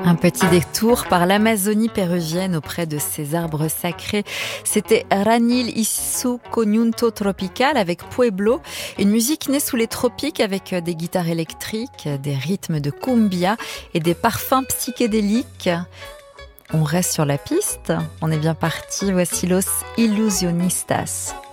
Un petit détour par l'Amazonie péruvienne auprès de ces arbres sacrés. C'était Ranil y su Conjunto Tropical avec Pueblo, une musique née sous les tropiques avec des guitares électriques, des rythmes de cumbia et des parfums psychédéliques. On reste sur la piste, on est bien parti, voici Los Ilusionistas.